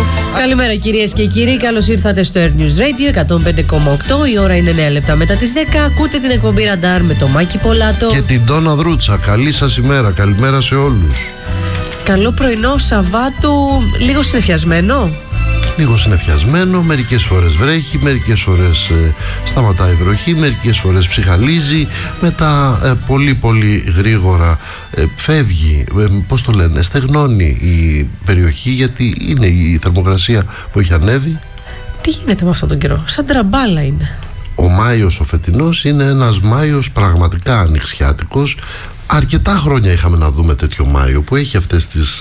Καλημέρα κυρίες και κύριοι, καλώς ήρθατε στο Air News Radio 105,8. Η ώρα είναι 9 λεπτά μετά τις 10. Ακούτε την εκπομπή Ραντάρ με το Μάκη Πολάτο και την Ντόνα Δρούτσα. Καλή σας ημέρα, καλημέρα σε όλους. Καλό πρωινό Σαββάτου, λίγο συννεφιασμένο. Λίγο συννεφιασμένο, μερικές φορές βρέχει, μερικές φορές σταματάει η βροχή, μερικές φορές ψυχαλίζει, μετά πολύ γρήγορα φεύγει, πώς το λένε, στεγνώνει η περιοχή, γιατί είναι η θερμοκρασία που έχει ανέβει. Τι γίνεται με αυτόν τον καιρό, σαν τραμπάλα είναι. Ο Μάιος ο φετινός είναι ένας Μάιος πραγματικά ανοιξιάτικος. Αρκετά χρόνια είχαμε να δούμε τέτοιο Μάιο που έχει αυτές τις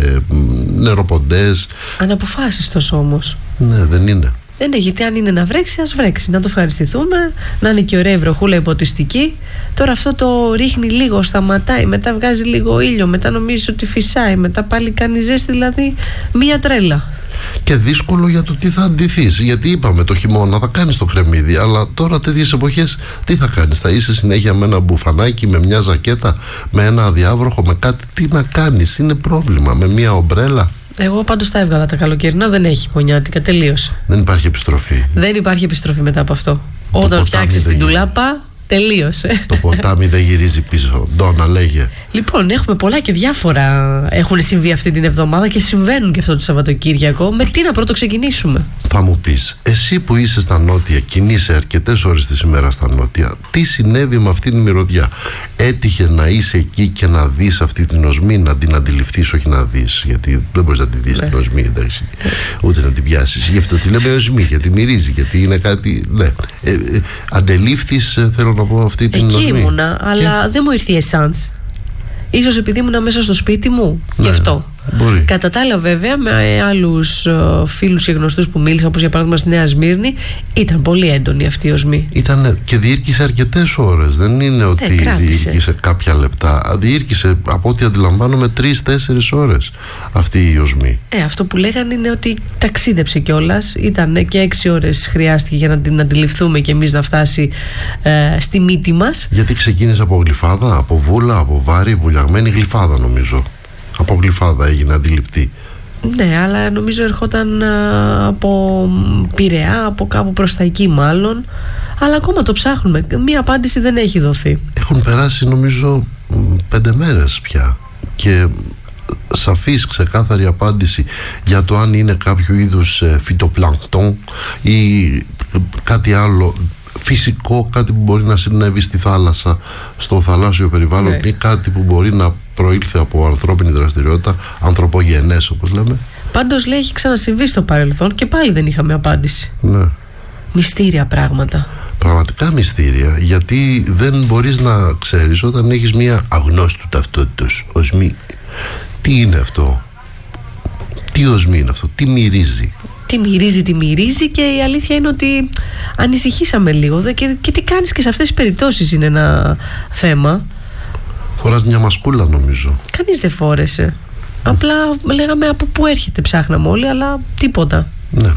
νεροποντές. Αναποφάσιστος όμως. Ναι, δεν είναι. Δεν είναι, γιατί αν είναι να βρέξει, ας βρέξει. Να το ευχαριστηθούμε, να είναι και ωραία βροχούλα υποτιστική. Τώρα αυτό το ρίχνει λίγο, σταματάει, μετά βγάζει λίγο ήλιο, μετά νομίζει ότι φυσάει, μετά πάλι κάνει ζέστη, δηλαδή μία τρέλα. Και δύσκολο για το τι θα αντιθείς. Γιατί είπαμε το χειμώνα θα κάνεις το κρεμμύδι, αλλά τώρα τέτοιες εποχές τι θα κάνεις? Θα είσαι συνέχεια με ένα μπουφανάκι, με μια ζακέτα, με ένα αδιάβροχο, με κάτι? Τι να κάνεις? Είναι πρόβλημα. Με μια ομπρέλα. Εγώ πάντως τα έβγαλα τα καλοκαιρινά, δεν έχει χειμωνιάτικα, τελείωσε. Δεν υπάρχει επιστροφή. Δεν υπάρχει επιστροφή μετά από αυτό. Όταν φτιάξεις την τουλάπα, τελείωσε. Το ποτάμι δεν γυρίζει πίσω. Ντόνα, λέγε. Λοιπόν, έχουμε πολλά και διάφορα έχουν συμβεί αυτή την εβδομάδα και συμβαίνουν και αυτό το Σαββατοκύριακο. Με τι να πρώτο ξεκινήσουμε? Θα μου πεις, εσύ που είσαι στα νότια, κινείσαι αρκετές ώρες τη ημέρα στα νότια, τι συνέβη με αυτή την μυρωδιά? Έτυχε να είσαι εκεί και να δεις αυτή την οσμή, να την αντιληφθείς, όχι να δεις, γιατί δεν μπορείς να τη δεις την οσμή, εντάξει, ούτε να την πιάσεις. Γι' αυτό τη λέμε οσμή, γιατί μυρίζει, γιατί είναι κάτι. Ναι. Αντελήφθης, θέλω να πω, αυτή την οσμή. Εκεί ήμουνα, αλλά δεν μου ήρθε η εσάνς. Ίσως επειδή ήμουνα μέσα στο σπίτι μου, γι' αυτό. Μπορεί. Κατά τα άλλα, βέβαια, με άλλους φίλους και γνωστούς που μίλησα, όπως για παράδειγμα στη Νέα Σμύρνη, ήταν πολύ έντονη αυτή η οσμή. Ήταν και διήρκησε αρκετές ώρες. Δεν είναι ότι διήρκησε κάποια λεπτά. Διήρκησε, από ό,τι αντιλαμβάνομαι, 3-4 ώρες αυτή η οσμή. Αυτό που λέγανε είναι ότι ταξίδεψε κιόλας. Ήταν και 6 ώρες χρειάστηκε για να την αντιληφθούμε κι εμείς να φτάσει στη μύτη μας. Γιατί ξεκίνησε από γλυφάδα, από βούλα, από βάρη, βουλιαγμένη γλυφάδα νομίζω. Από γλυφάδα έγινε αντιληπτή. Ναι, αλλά νομίζω ερχόταν από Πειραιά, από κάπου προς τα εκεί μάλλον. Αλλά ακόμα το ψάχνουμε. Μία απάντηση δεν έχει δοθεί. Έχουν περάσει νομίζω 5 μέρες πια και σαφής, ξεκάθαρη απάντηση για το αν είναι κάποιο είδους φυτοπλανκτόν ή κάτι άλλο φυσικό, κάτι που μπορεί να συνέβη στη θάλασσα, στο θαλάσσιο περιβάλλον, ή κάτι που μπορεί να προήλθε από ανθρώπινη δραστηριότητα, ανθρωπογενές όπως λέμε. Πάντως λέει έχει ξανασυμβεί στο παρελθόν και πάλι δεν είχαμε απάντηση. Ναι. Μυστήρια πράγματα. Πραγματικά μυστήρια, γιατί δεν μπορείς να ξέρεις όταν έχεις μια αγνώστου ταυτότητος οσμή. Τι είναι αυτό? Τι οσμή είναι αυτό? Τι μυρίζει? Τι μυρίζει, και η αλήθεια είναι ότι ανησυχήσαμε λίγο και τι κάνεις και σε αυτές τις περιπτώσεις είναι ένα θέμα. Φοράς μια μασκούλα νομίζω. Κανείς δεν φόρεσε. Απλά λέγαμε από πού έρχεται, ψάχναμε όλοι, αλλά τίποτα. Ναι.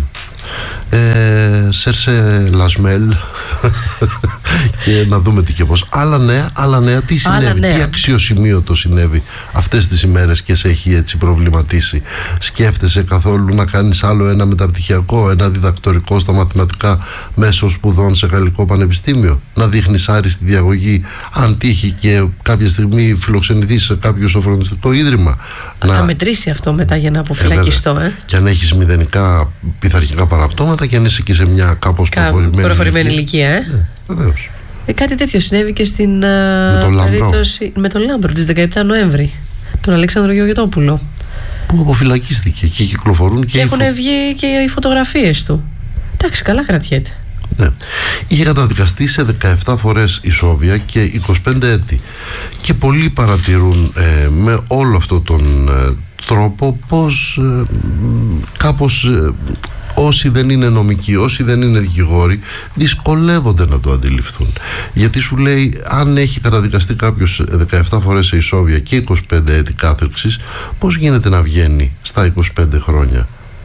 Σέρσε Λασμέλ και να δούμε τι και πώς. Άλλα νέα, τι συνέβη, τι αξιοσημείωτο συνέβη αυτές τις ημέρες και σε έχει έτσι προβληματίσει? Σκέφτεσαι καθόλου να κάνεις άλλο ένα μεταπτυχιακό, ένα διδακτορικό στα μαθηματικά μέσω σπουδών σε Γαλλικό Πανεπιστήμιο? Να δείχνεις άριστη διαγωγή, αν τύχει και κάποια στιγμή φιλοξενηθείς σε κάποιο σοφρονιστικό ίδρυμα? Θα μετρήσει αυτό μετά για να αποφυλακιστώ. Και αν έχεις μηδενικά πειθαρχικά παραπτώματα και αν είσαι και σε μια κάπως προχωρημένη ηλικία. Βεβαίως. Κάτι τέτοιο συνέβη και στην περίπτωση με τον Λάμπρο της 17 Νοέμβρη, τον Αλέξανδρο Γεωργιωτόπουλο, που αποφυλακίστηκε και κυκλοφορούν και έχουν βγει και οι φωτογραφίες του. Εντάξει, καλά κρατιέται. Ναι. Είχε καταδικαστεί σε 17 φορές ισόβια και 25 έτη. Και πολλοί παρατηρούν με όλο αυτόν τον τρόπο πως κάπως όσοι δεν είναι νομικοί, όσοι δεν είναι δικηγόροι, δυσκολεύονται να το αντιληφθούν. Γιατί σου λέει, αν έχει καταδικαστεί κάποιος 17 φορές σε ισόβια και 25 έτη κάθερξης, πώς γίνεται να βγαίνει στα 25 χρόνια?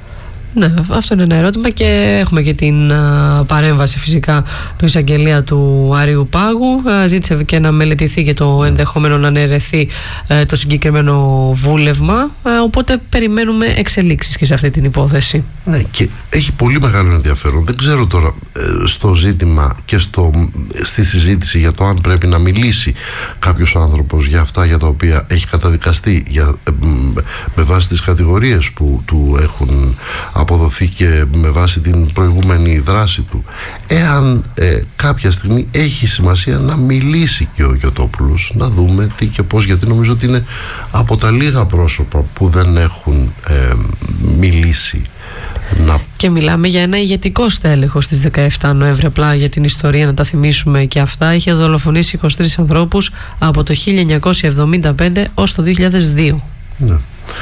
Ναι, αυτό είναι ένα ερώτημα και έχουμε και την παρέμβαση φυσικά του εισαγγελέα του Αριού Πάγου. Ζήτησε και να μελετηθεί και το ενδεχόμενο να αναιρεθεί το συγκεκριμένο βούλευμα, οπότε περιμένουμε εξελίξεις και σε αυτή την υπόθεση. Ναι, και έχει πολύ μεγάλο ενδιαφέρον. Δεν ξέρω τώρα στο ζήτημα και στη συζήτηση για το αν πρέπει να μιλήσει κάποιος άνθρωπος για αυτά για τα οποία έχει καταδικαστεί με βάση τις κατηγορίες που του έχουν αποδοθεί και με βάση την προηγούμενη δράση του, εάν κάποια στιγμή έχει σημασία να μιλήσει και ο Γιωτόπουλος, να δούμε τι και πώς, γιατί νομίζω ότι είναι από τα λίγα πρόσωπα που δεν έχουν μιλήσει. Και μιλάμε για ένα ηγετικό στέλεχο στις 17 Νοέμβρη, απλά για την ιστορία να τα θυμίσουμε και αυτά. Είχε δολοφονήσει 23 ανθρώπους από το 1975 ως το 2002. Ναι.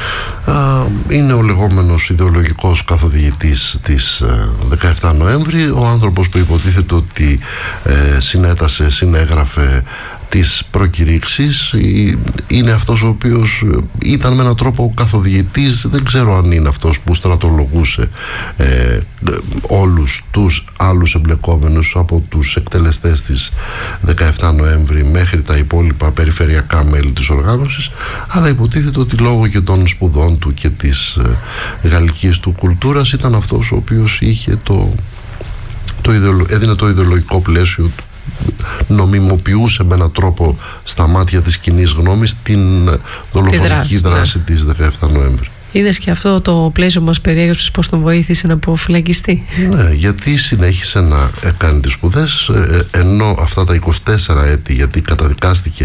Είναι ο λεγόμενος ιδεολογικός καθοδηγητής της 17 Νοέμβρη, ο άνθρωπος που υποτίθεται ότι συνέγραφε τις προκηρύξεις. Είναι αυτός ο οποίος ήταν με έναν τρόπο καθοδηγητής, δεν ξέρω αν είναι αυτός που στρατολογούσε όλους τους άλλους εμπλεκόμενους από τους εκτελεστές της 17 Νοέμβρη μέχρι τα υπόλοιπα περιφερειακά μέλη της οργάνωσης, αλλά υποτίθεται ότι λόγω και των σπουδών του και της γαλλικής του κουλτούρας ήταν αυτός ο οποίος είχε έδινε το ιδεολογικό πλαίσιο του, νομιμοποιούσε με έναν τρόπο στα μάτια της κοινής γνώμης την δολοφονική δράση της 17 Νοέμβρη. Είδες και αυτό το πλαίσιο μας περιέγραψες πώς τον βοήθησε να αποφυλακιστεί. Ναι, γιατί συνέχισε να κάνει τις σπουδές, ενώ αυτά τα 24 έτη, γιατί καταδικάστηκε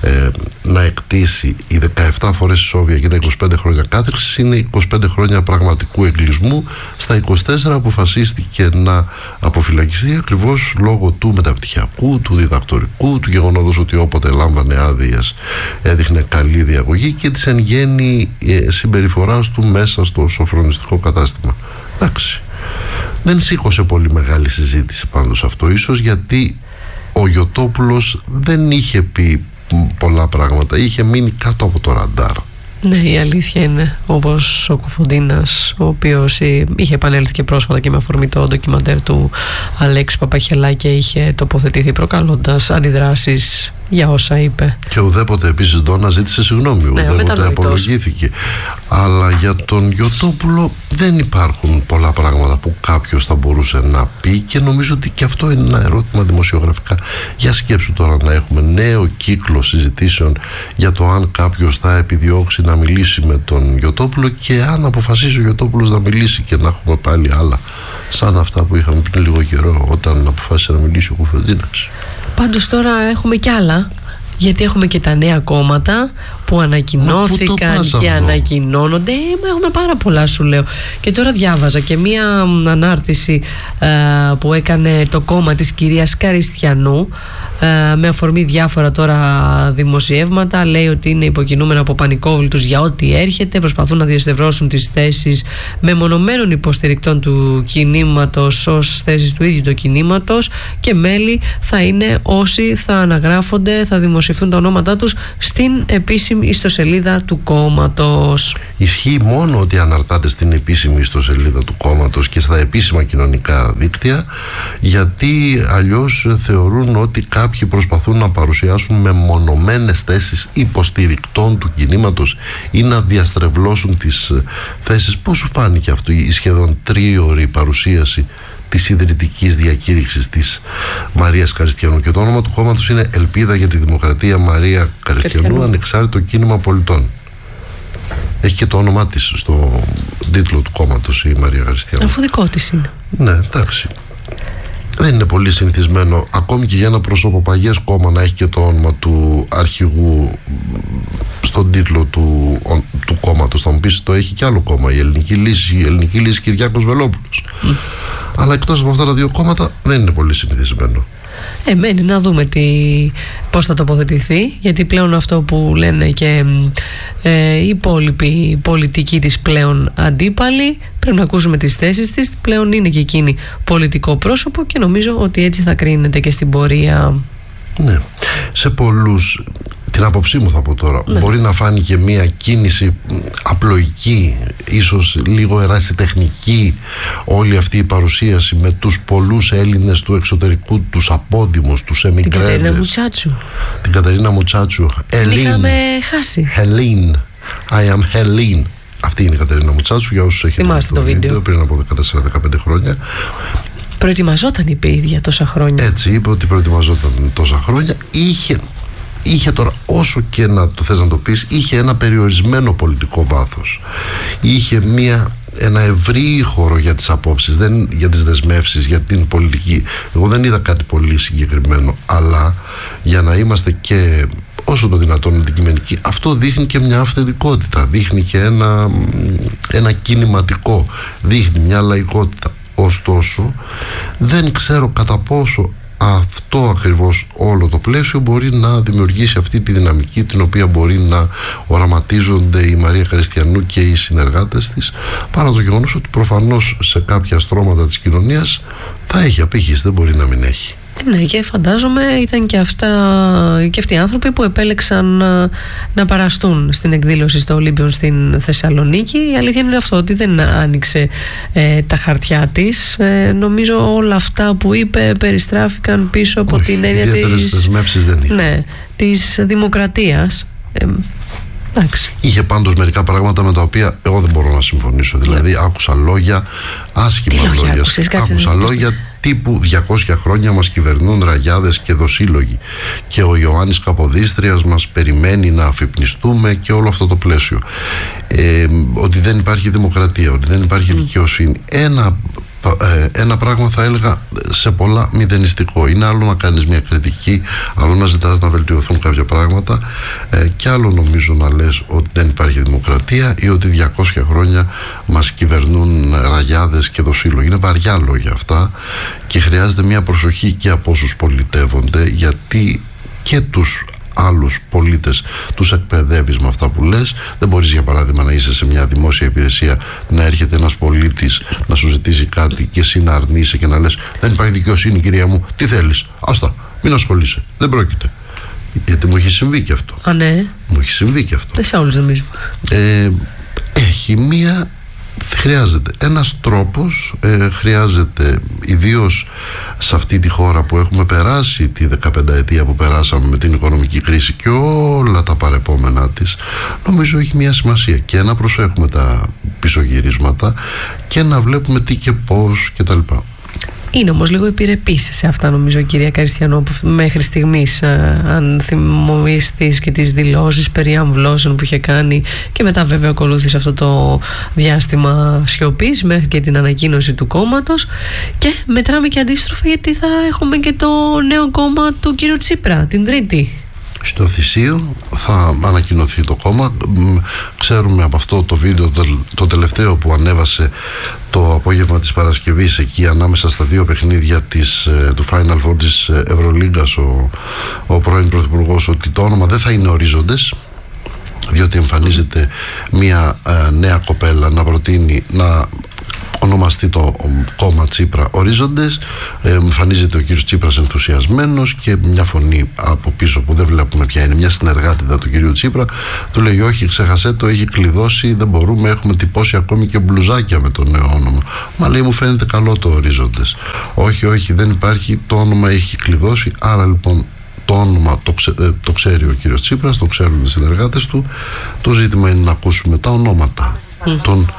να εκτίσει οι 17 φορές ισόβια και τα 25 χρόνια κάθριξης, είναι 25 χρόνια πραγματικού εγκλισμού. Στα 24 αποφασίστηκε να αποφυλακιστεί ακριβώς λόγω του μεταπτυχιακού, του διδακτορικού, του γεγονότος ότι όποτε λάμβανε άδειες έδειχνε καλή διαγωγή και της εν γέννη συμπεριφορά του μέσα στο σοφρονιστικό κατάστημα. Εντάξει, δεν σήκωσε πολύ μεγάλη συζήτηση πάνω σε αυτό, ίσως γιατί ο Γιωτόπουλος δεν είχε πει πολλά πράγματα, είχε μείνει κάτω από το ραντάρ. Ναι, η αλήθεια είναι, όπως ο Κουφοντίνας, ο οποίος είχε επανέλθει και πρόσφατα και με αφορμή το ντοκιμαντέρ του Αλέξη Παπαχελάκη και είχε τοποθετηθεί προκαλώντας αντιδράσεις για όσα είπε. Και ουδέποτε επίσης Ντόνα ζήτησε συγγνώμη, ουδέποτε απολογήθηκε. Αλλά για τον Γιωτόπουλο δεν υπάρχουν πολλά πράγματα που κάποιος θα μπορούσε να πει και νομίζω ότι και αυτό είναι ένα ερώτημα δημοσιογραφικά. Για σκέψου τώρα να έχουμε νέο κύκλο συζητήσεων για το αν κάποιος θα επιδιώξει να μιλήσει με τον Γιωτόπουλο και αν αποφασίσει ο Γιωτόπουλος να μιλήσει και να έχουμε πάλι άλλα σαν αυτά που είχαμε πριν λίγο καιρό όταν αποφάσισε να μιλήσει ο Κουφοντίνας. Πάντως τώρα έχουμε κι άλλα, γιατί έχουμε και τα νέα κόμματα που ανακοινώθηκαν και ανακοινώνονται. Έχουμε πάρα πολλά, σου λέω. Και τώρα διάβαζα και μία ανάρτηση που έκανε το κόμμα της κυρίας Καριστιανού με αφορμή διάφορα τώρα δημοσιεύματα. Λέει ότι είναι υποκινούμενα από πανικόβλητους για ό,τι έρχεται, προσπαθούν να διαστευρώσουν τις θέσεις μεμονωμένων υποστηρικτών του κινήματος ως θέσεις του ίδιου του κινήματος και μέλη θα είναι όσοι θα αναγράφονται, θα δημοσιευτούν τα ονόματά τους στην επίσημη ιστοσελίδα του κόμματος. Ισχύει μόνο ότι αναρτάται στην επίσημη ιστοσελίδα του κόμματος και στα επίσημα κοινωνικά δίκτυα, γιατί αλλιώς θεωρούν ότι κάποιοι προσπαθούν να παρουσιάσουν μεμονωμένες θέσεις υποστηρικτών του κινήματος ή να διαστρεβλώσουν τις θέσεις. Πώς σου φάνηκε αυτό η σχεδόν 3ωρη παρουσίαση της ιδρυτικής διακήρυξης της Μαρίας Καριστιανού? Και το όνομα του κόμματος είναι Ελπίδα για τη Δημοκρατία Μαρία Καριστιανού, Ανεξάρτητο Κίνημα Πολιτών. Έχει και το όνομά της στο τίτλο του κόμματος η Μαρία Καριστιανού. Αφού δικό της είναι. Ναι, εντάξει. Δεν είναι πολύ συνηθισμένο ακόμη και για ένα προσωποπαγές κόμμα να έχει και το όνομα του αρχηγού στον τίτλο του κόμματος. Θα μου πεις, το έχει και άλλο κόμμα, η Ελληνική Λύση Κυριάκος Βελόπουλος. Αλλά εκτός από αυτά τα δύο κόμματα δεν είναι πολύ συνηθισμένο. Μένει να δούμε πώς θα τοποθετηθεί, γιατί πλέον αυτό που λένε και οι υπόλοιποι πολιτικοί της πλέον αντίπαλοι, πρέπει να ακούσουμε τις θέσεις της. Πλέον είναι και εκείνη πολιτικό πρόσωπο και νομίζω ότι έτσι θα κρίνεται και στην πορεία. Ναι, σε πολλούς την άποψή μου θα πω τώρα, μπορεί να φάνηκε μια κίνηση απλοϊκή, ίσως λίγο ερασιτεχνική, όλη αυτή η παρουσίαση με τους πολλούς Έλληνες του εξωτερικού, τους απόδημους, τους εμιγκρέντες. Την Κατερίνα Μουτσάτσου. Την είχαμε χάσει. Helene. I am Helene. Αυτή είναι η Κατερίνα Μουτσάτσου, για όσους έχετε δει το βίντεο πριν από 14-15 χρόνια. Προετοιμαζόταν, είπε η ίδια, τόσα χρόνια. Έτσι είπε ότι προετοιμαζόταν τόσα χρόνια. Είχε τώρα, όσο και να το θες να το πεις, είχε ένα περιορισμένο πολιτικό βάθος. Είχε ένα ευρύ χώρο για τις απόψεις, για τις δεσμεύσεις, για την πολιτική. Εγώ δεν είδα κάτι πολύ συγκεκριμένο, αλλά για να είμαστε και όσο το δυνατόν αντικειμενικοί, αυτό δείχνει και μια αυθεντικότητα, δείχνει και ένα κινηματικό, δείχνει μια λαϊκότητα. Ωστόσο, δεν ξέρω κατά πόσο αυτό ακριβώς όλο το πλαίσιο μπορεί να δημιουργήσει αυτή τη δυναμική την οποία μπορεί να οραματίζονται η Μαρία Χριστιανού και οι συνεργάτες της, παρά το γεγονός ότι προφανώς σε κάποια στρώματα της κοινωνίας θα έχει απήχηση, δεν μπορεί να μην έχει. Ναι, και φαντάζομαι ήταν και αυτοί οι άνθρωποι που επέλεξαν να παραστούν στην εκδήλωση στο Ολύμπιον στην Θεσσαλονίκη. Η αλήθεια είναι αυτό, ότι δεν άνοιξε τα χαρτιά της. Νομίζω όλα αυτά που είπε περιστράφηκαν πίσω από την έννοια της δημοκρατίας. Εντάξει. Είχε πάντως μερικά πράγματα με τα οποία εγώ δεν μπορώ να συμφωνήσω. Δηλαδή άκουσα λόγια, άσχημα λόγια. Άκουσα λόγια τύπου 200 χρόνια μας κυβερνούν ραγιάδες και δοσύλλογοι και ο Ιωάννης Καποδίστριας μας περιμένει να αφυπνιστούμε και όλο αυτό το πλαίσιο. Ότι δεν υπάρχει δημοκρατία, ότι δεν υπάρχει δικαιοσύνη. Ένα πράγμα θα έλεγα σε πολλά μηδενιστικό. Είναι άλλο να κάνεις μια κριτική, άλλο να ζητάς να βελτιωθούν κάποια πράγματα, και άλλο νομίζω να λες ότι δεν υπάρχει δημοκρατία ή ότι 200 χρόνια μας κυβερνούν ραγιάδες και δοσύλλογοι. Είναι βαριά λόγια αυτά και χρειάζεται μια προσοχή και από όσους πολιτεύονται, γιατί και τους άλλους πολίτες τους εκπαιδεύεις με αυτά που λες. Δεν μπορείς, για παράδειγμα, να είσαι σε μια δημόσια υπηρεσία, να έρχεται ένας πολίτης να σου ζητήσει κάτι και εσύ να αρνείσαι και να λες δεν υπάρχει δικαιοσύνη, κυρία μου, τι θέλεις, άστα, μην ασχολείσαι, δεν πρόκειται. Γιατί μου έχει συμβεί και αυτό. Α, ναι. Μου έχει συμβεί και αυτό. Δεν σε όλους νομίζω. Χρειάζεται ένας τρόπος, χρειάζεται, ιδίως σε αυτή τη χώρα που έχουμε περάσει τη 15ετία που περάσαμε με την οικονομική κρίση και όλα τα παρεπόμενά της, νομίζω έχει μια σημασία και να προσέχουμε τα πισωγυρίσματα και να βλέπουμε τι και πώς κτλ. Είναι όμως λίγο επιρρεπής σε αυτά, νομίζω, κυρία Καριστιανό, μέχρι στιγμής, αν θυμηθείς και τις δηλώσεις περί αμβλώσεων που είχε κάνει και μετά βέβαια ακολούθησε αυτό το διάστημα σιωπής μέχρι και την ανακοίνωση του κόμματος, και μετράμε και αντίστροφα γιατί θα έχουμε και το νέο κόμμα του κύριου Τσίπρα την Τρίτη. Στο Θησίο θα ανακοινωθεί το κόμμα. Ξέρουμε από αυτό το βίντεο το τελευταίο που ανέβασε το απόγευμα της Παρασκευής, εκεί ανάμεσα στα δύο παιχνίδια του Final Four της Ευρωλίγκας, ο πρώην Πρωθυπουργός, ότι το όνομα δεν θα είναι Ορίζοντες, διότι εμφανίζεται μια νέα κοπέλα να προτείνει να ονομαστεί το κόμμα Τσίπρα Ορίζοντες. Εμφανίζεται ο κύριος Τσίπρας ενθουσιασμένος και μια φωνή από πίσω που δεν βλέπουμε ποια είναι, μια συνεργάτηδα του κυρίου Τσίπρα, του λέει όχι, ξέχασέ το, έχει κλειδώσει, δεν μπορούμε, έχουμε τυπώσει ακόμη και μπλουζάκια με το νέο όνομα. Μα λέει, μου φαίνεται καλό το Ορίζοντες. Όχι, δεν υπάρχει, το όνομα έχει κλειδώσει. Άρα λοιπόν το όνομα το ξέρει ο κύριος Τσίπρας, το ξέρουν οι συνεργάτες του. Το ζήτημα είναι να ακούσουμε τα ονόματα των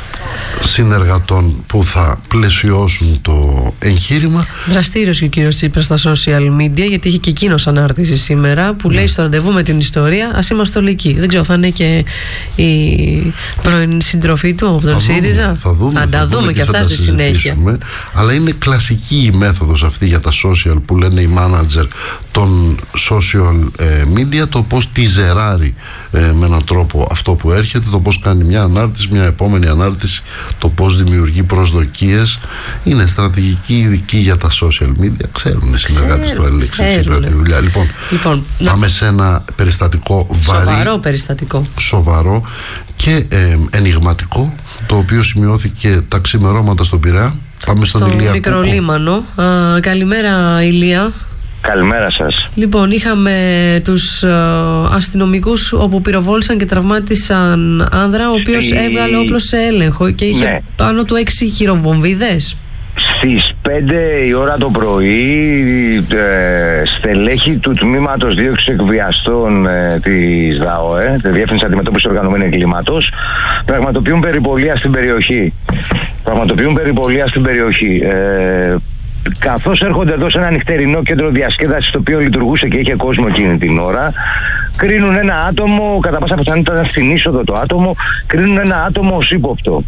συνεργατών που θα πλαισιώσουν το εγχείρημα. Δραστήριος και ο κύριος Τσίπρας στα social media, γιατί είχε και εκείνος ανάρτηση σήμερα που λέει στο ραντεβού με την ιστορία ας είμαστε όλοι εκεί. Δεν ξέρω, θα είναι και η πρώην συντροφή του από τον ΣΥΡΙΖΑ. Θα τα δούμε και αυτά στη συνέχεια. Αλλά είναι κλασική η μέθοδος αυτή για τα social που λένε οι manager των social media, το πώς τιζεράρει με έναν τρόπο αυτό που έρχεται, το πώς κάνει μια ανάρτηση, μια επόμενη ανάρτηση, το πώς δημιουργεί προσδοκίες. Είναι στρατηγική ειδική για τα social media. Ξέρουν οι συνεργάτες του Αλέξη Τσίπρα τη δουλειά. Λοιπόν, πάμε σε ένα περιστατικό βαρύ, σοβαρό περιστατικό, σοβαρό και ενιγματικό, το οποίο σημειώθηκε τα ξημερώματα στον Πειραιά. Πάμε στον Ηλία Μικρολίμανο. Καλημέρα, Ηλία. Καλημέρα σας. Λοιπόν, είχαμε τους αστυνομικούς όπου πυροβόλησαν και τραυμάτισαν άνδρα, ο οποίος έβγαλε όπλο σε έλεγχο και είχε πάνω του 6 χειροβομβίδες. Στις 5 η ώρα το πρωί, στελέχη του τμήματος δίωξης εκβιαστών της ΔΑΟΕ, τη Διεύθυνση Αντιμετώπισης Οργανωμένου Εγκλήματος, πραγματοποιούν περιπολία στην περιοχή. Καθώς έρχονται εδώ σε ένα νυχτερινό κέντρο διασκέδασης, το οποίο λειτουργούσε και είχε κόσμο εκείνη την ώρα, κρίνουν ένα άτομο, κατά πάσα πιθανότητα ήταν στην είσοδο το άτομο, κρίνουν ένα άτομο ως ύποπτο.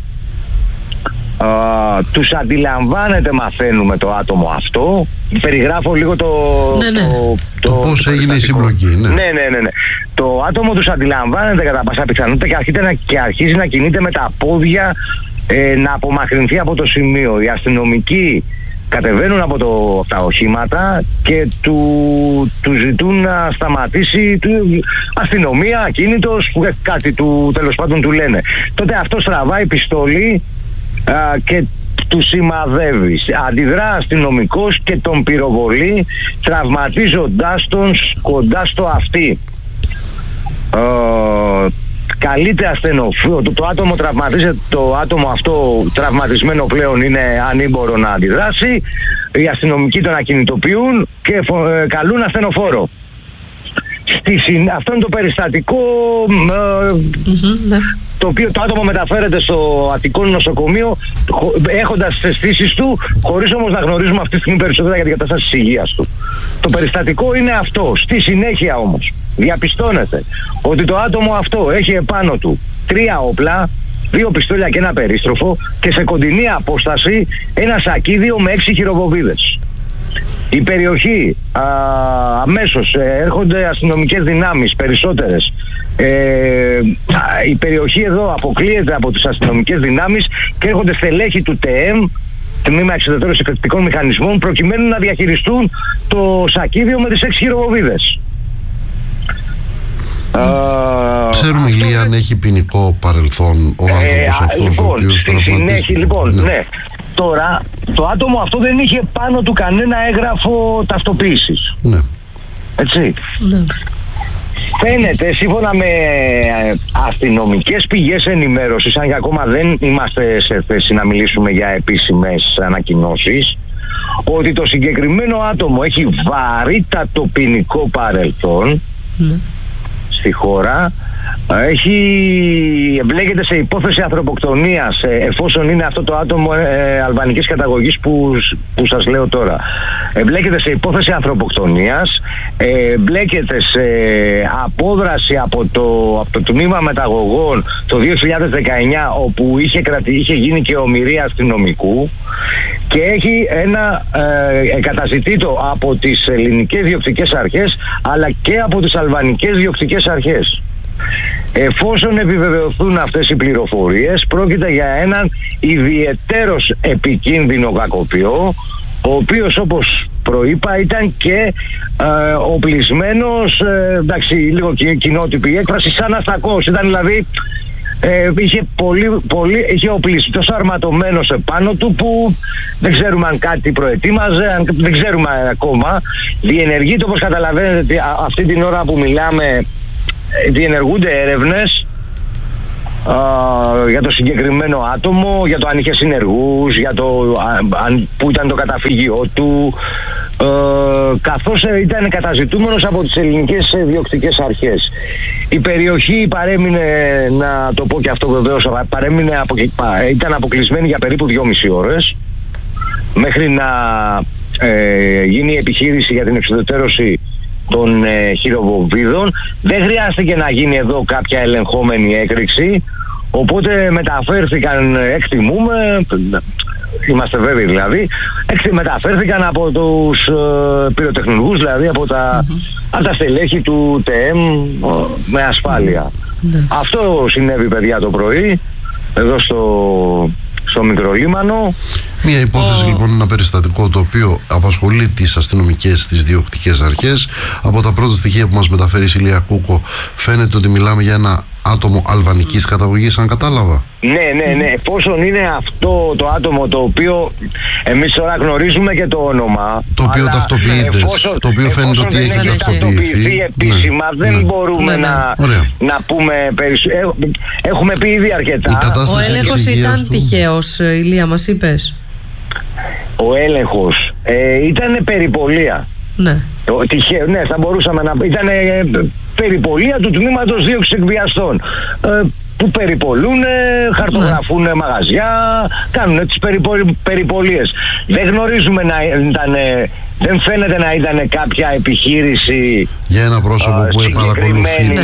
Τους αντιλαμβάνεται, μαθαίνουμε, το άτομο αυτό. Περιγράφω λίγο το πώς έγινε η συμπλοκή. Ναι. Το άτομο τους αντιλαμβάνεται κατά πάσα πιθανότητα και αρχίζει να κινείται με τα πόδια να απομακρυνθεί από το σημείο. Οι αστυνομικοί κατεβαίνουν από τα οχήματα και του ζητούν να σταματήσει, αστυνομία, ακίνητος, κάτι τέλος πάντων του λένε. Τότε αυτός τραβάει πιστόλι και του σημαδεύει. Αντιδρά αστυνομικός και τον πυροβολεί, τραυματίζοντάς τον κοντά στο αυτί. Καλείται ασθενοφύλακα. Το άτομο τραυματίζεται, το άτομο αυτό τραυματισμένο πλέον είναι ανήμπορο να αντιδράσει. Οι αστυνομικοί τον ακινητοποιούν και καλούν ασθενοφόρο. Αυτό είναι το περιστατικό, το οποίο το άτομο μεταφέρεται στο Αττικό νοσοκομείο έχοντας τις αισθήσεις του, χωρίς όμως να γνωρίζουμε αυτή τη στιγμή περισσότερα για την κατάσταση της υγείας του. Το περιστατικό είναι αυτό. Στη συνέχεια όμως διαπιστώνεται ότι το άτομο αυτό έχει επάνω του 3 όπλα, 2 πιστόλια και ένα περίστροφο και σε κοντινή απόσταση ένα σακίδιο με 6 χειροβομβίδες. Η περιοχή αμέσως έρχονται αστυνομικές δυνάμεις περισσότερες. Η περιοχή εδώ αποκλείεται από τις αστυνομικές δυνάμεις και έρχονται στελέχη του ΤΕΕΜ, Τμήμα Εξουδετερώσεων Εκρηκτικών Μηχανισμών, προκειμένου να διαχειριστούν το σακίδιο με τις 6 χειροβομβίδες. Ξέρουμε, Ηλία, αν έχει ποινικό παρελθόν ο άνθρωπος αυτός, ο οποίος τραυματίστηκε? Ναι. Τώρα, το άτομο αυτό δεν είχε πάνω του κανένα έγγραφο ταυτοποίησης. Ναι. Έτσι. Ναι. Φαίνεται, σύμφωνα με αστυνομικές πηγές ενημέρωσης, αν και ακόμα δεν είμαστε σε θέση να μιλήσουμε για επίσημες ανακοινώσεις, ότι το συγκεκριμένο άτομο έχει βαρύτατο ποινικό παρελθόν στη χώρα, εμπλέκεται σε υπόθεση ανθρωποκτονίας, εφόσον είναι αυτό το άτομο αλβανικής καταγωγής που σας λέω τώρα. Εμπλέκεται σε υπόθεση ανθρωποκτονίας, εμπλέκεται σε απόδραση από το τμήμα μεταγωγών το 2019, όπου είχε γίνει και ομηρία αστυνομικού, και έχει καταζητήτο από τις ελληνικές διοκτικές αρχές αλλά και από τις αλβανικές διοκτικές αρχές. Εφόσον επιβεβαιωθούν αυτές οι πληροφορίες, πρόκειται για έναν ιδιαιτέρως επικίνδυνο κακοποιό, ο οποίος, όπως προείπα, ήταν και οπλισμένος, εντάξει, λίγο κοινότυπη έκφραση, σαν αστακός. Ήταν δηλαδή, είχε οπλιστεί τόσο αρματωμένος επάνω του που δεν ξέρουμε αν κάτι προετοίμαζε, δεν ξέρουμε ακόμα. Διενεργείται, όπως καταλαβαίνετε, αυτή την ώρα που μιλάμε, διενεργούνται έρευνες για το συγκεκριμένο άτομο, για το αν είχε συνεργούς, για το που ήταν το καταφύγιο του, καθώς ήταν καταζητούμενος από τις ελληνικές διοκτικές αρχές. Η περιοχή παρέμεινε, να το πω και αυτό βεβαίως, ήταν αποκλεισμένη για περίπου 2,5 ώρες μέχρι να γίνει η επιχείρηση για την εξουδετερώση των χειροβομβίδων. Δεν χρειάστηκε να γίνει εδώ κάποια ελεγχόμενη έκρηξη, οπότε μεταφέρθηκαν, εκτιμούμε, είμαστε βέβαιοι δηλαδή, μεταφέρθηκαν από τους πυροτεχνουργούς, δηλαδή από τα στελέχη του ΤΕΕΜ με ασφάλεια. Αυτό συνέβη, παιδιά, το πρωί εδώ στο Μικρολίμανο. Μια υπόθεση λοιπόν, ένα περιστατικό το οποίο απασχολεί τις αστυνομικές, τις διοκτικές αρχές. Από τα πρώτα στοιχεία που μας μεταφέρει η Ηλία Κούκο, φαίνεται ότι μιλάμε για ένα άτομο αλβανικής καταγωγής, αν κατάλαβα. Ναι. Εφόσον είναι αυτό το άτομο το οποίο εμείς τώρα γνωρίζουμε και το όνομα. Το οποίο ταυτοποιείται. Το οποίο φαίνεται ότι έχει ταυτοποιηθεί επίσημα, δεν μπορούμε να πούμε περισσότερο. Έχουμε πει ήδη αρκετά. Ο έλεγχος ήταν τυχαίος, Ηλία, μας είπες? Ο έλεγχος ήταν περιπολία. Ναι. Τυχαίο, ναι, θα μπορούσαμε να πούμε. Ήταν περιπολία του τμήματος δίωξης εκβιαστών. Που περιπολούν, χαρτογραφούν μαγαζιά, κάνουν τις περιπολίες. Δεν γνωρίζουμε δεν φαίνεται να ήταν κάποια επιχείρηση για ένα πρόσωπο που παρακολουθεί.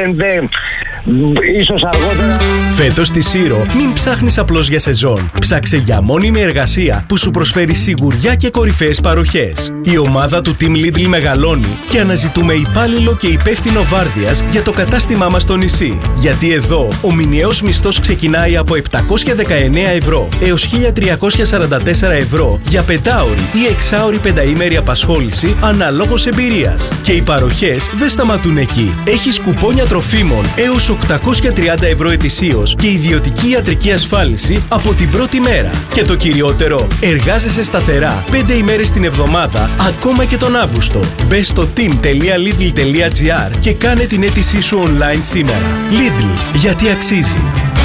Ίσως αργότερα. Φέτος στη Σύρο μην ψάχνεις απλώς για σεζόν. Ψάξε για μόνιμη εργασία που σου προσφέρει σιγουριά και κορυφαίες παροχές. Η ομάδα του Team Lidl μεγαλώνει και αναζητούμε υπάλληλο και υπεύθυνο βάρδιας για το κατάστημά μας στο νησί. Γιατί εδώ ο μηνιαίος μισθός ξεκινάει από 719 ευρώ έως 1.344 ευρώ για πεντάωρη ή εξάωρη πενταήμερη απασχόληση αναλόγως εμπειρίας. Και οι παροχές δεν σταματούν εκεί. Έχεις κουπόνια τροφίμων έως 830 ευρώ ετησίως και ιδιωτική ιατρική ασφάλιση από την πρώτη μέρα. Και το κυριότερο, εργάζεσαι σταθερά 5 ημέρες την εβδομάδα, ακόμα και τον Αύγουστο. Μπες στο team.lidl.gr και κάνε την αίτησή σου online σήμερα. Lidl, γιατί αξίζει.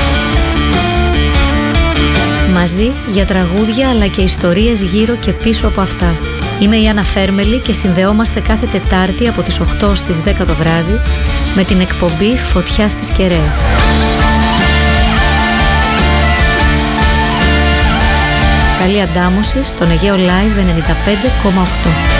Μαζί για τραγούδια αλλά και ιστορίες γύρω και πίσω από αυτά. Είμαι η Άννα Φέρμελη και συνδεόμαστε κάθε Τετάρτη από τις 8 στις 10 το βράδυ με την εκπομπή Φωτιά στις Κεραίες. Καλή αντάμωση στον Αιγαίο Live 95,8.